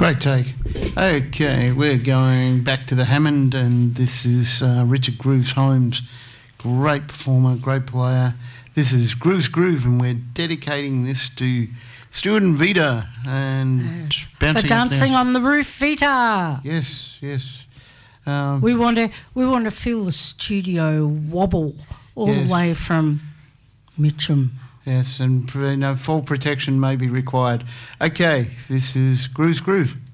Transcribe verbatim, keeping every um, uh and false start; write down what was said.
Great take. Okay, we're going back to the Hammond, and this is uh, Richard Grooves Holmes. Great performer, great player. This is Grooves Groove, and we're dedicating this to Stuart and Vita and bouncing for dancing on the roof, Vita. Yes, yes. Um, we want to we want to feel the studio wobble all yes. the way from Mitcham. Yes, and you know, fall protection may be required. Okay, this is Grooves Groove.